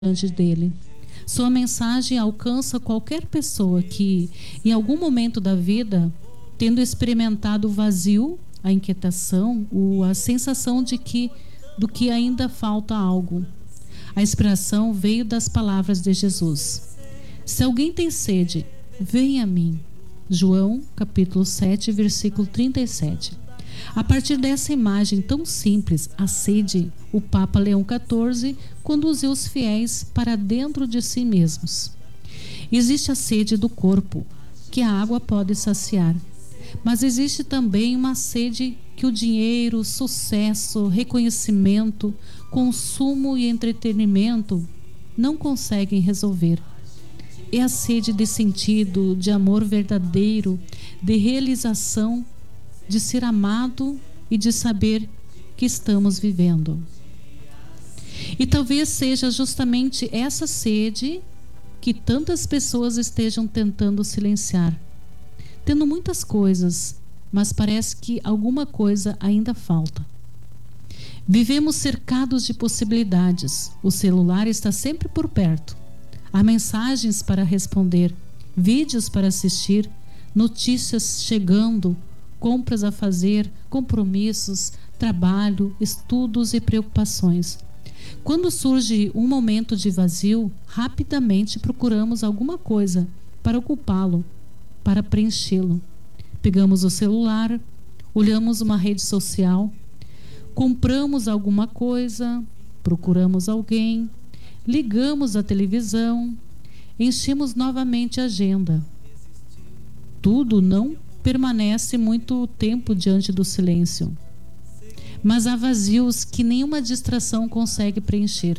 diante dele. Sua mensagem alcança qualquer pessoa que, em algum momento da vida, tendo experimentado o vazio, a inquietação, a sensação do que ainda falta algo. A inspiração veio das palavras de Jesus. Se alguém tem sede, venha a mim. João, capítulo 7, versículo 37. A partir dessa imagem tão simples, a sede, o Papa Leão XIV conduziu os fiéis para dentro de si mesmos. Existe a sede do corpo, que a água pode saciar. Mas existe também uma sede que o dinheiro, sucesso, reconhecimento, consumo e entretenimento não conseguem resolver. É a sede de sentido, de amor verdadeiro, de realização, de ser amado e de saber que estamos vivendo. E talvez seja justamente essa sede que tantas pessoas estejam tentando silenciar. Tendo muitas coisas, mas parece que alguma coisa ainda falta. Vivemos cercados de possibilidades. O celular está sempre por perto. Há mensagens para responder, vídeos para assistir, notícias chegando, compras a fazer, compromissos, trabalho, estudos e preocupações. Quando surge um momento de vazio, rapidamente procuramos alguma coisa para ocupá-lo, para preenchê-lo. Pegamos o celular, olhamos uma rede social, compramos alguma coisa, procuramos alguém, ligamos a televisão, enchemos novamente a agenda. Tudo não permanece muito tempo diante do silêncio. Mas há vazios que nenhuma distração consegue preencher.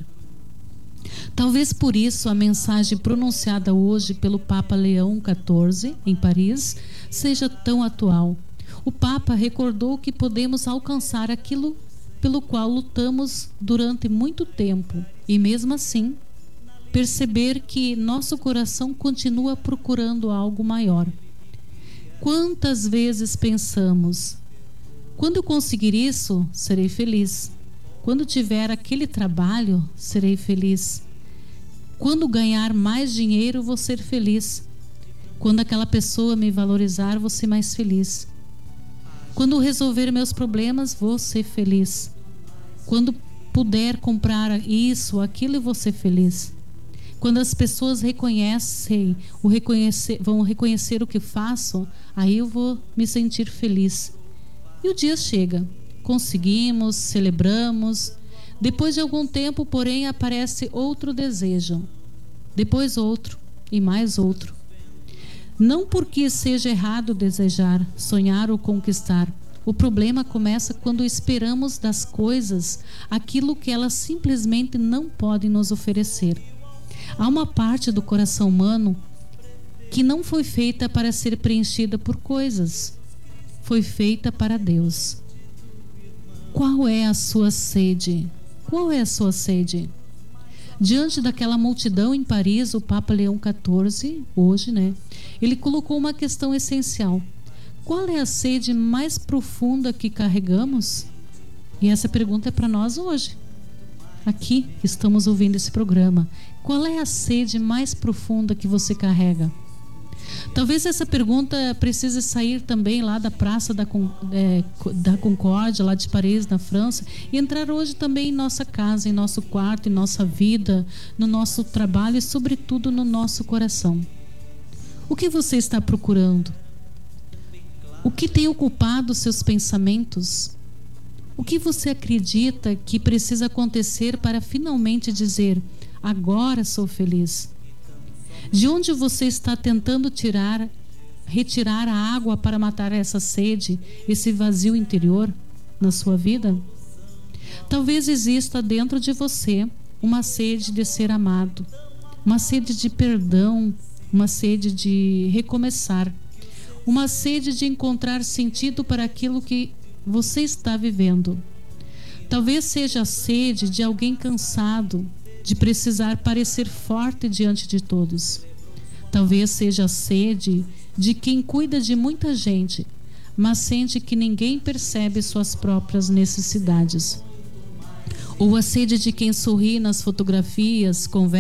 Talvez por isso a mensagem pronunciada hoje pelo Papa Leão XIV, em Paris, seja tão atual. O Papa recordou que podemos alcançar aquilo pelo qual lutamos durante muito tempo e, mesmo assim, perceber que nosso coração continua procurando algo maior. Quantas vezes pensamos: quando eu conseguir isso, serei feliz. Quando tiver aquele trabalho, serei feliz. Quando ganhar mais dinheiro, vou ser feliz. Quando aquela pessoa me valorizar, vou ser mais feliz. Quando resolver meus problemas, vou ser feliz. Quando puder comprar isso, aquilo, eu vou ser feliz. Quando as pessoas vão reconhecer o que faço, aí eu vou me sentir feliz. E o dia chega, conseguimos, celebramos. Depois de algum tempo, porém, aparece outro desejo. Depois outro e mais outro. Não porque seja errado desejar, sonhar ou conquistar. O problema começa quando esperamos das coisas aquilo que elas simplesmente não podem nos oferecer. Há uma parte do coração humano que não foi feita para ser preenchida por coisas. Foi feita para Deus. Qual é a sua sede? Qual é a sua sede? Diante daquela multidão em Paris, o Papa Leão XIV, hoje, ele colocou uma questão essencial. Qual é a sede mais profunda que carregamos? E essa pergunta é para nós hoje. Aqui que estamos ouvindo esse programa. Qual é a sede mais profunda que você carrega? Talvez essa pergunta precise sair também lá da Praça da Concórdia, lá de Paris, na França, e entrar hoje também em nossa casa, em nosso quarto, em nossa vida, no nosso trabalho e, sobretudo, no nosso coração. O que você está procurando? O que tem ocupado seus pensamentos? O que você acredita que precisa acontecer para finalmente dizer: agora sou feliz? De onde você está tentando retirar a água para matar essa sede, esse vazio interior na sua vida? Talvez exista dentro de você uma sede de ser amado, uma sede de perdão, uma sede de recomeçar, uma sede de encontrar sentido para aquilo que você está vivendo. Talvez seja a sede de alguém cansado de precisar parecer forte diante de todos. Talvez seja a sede de quem cuida de muita gente, mas sente que ninguém percebe suas próprias necessidades. Ou a sede de quem sorri nas fotografias, conversa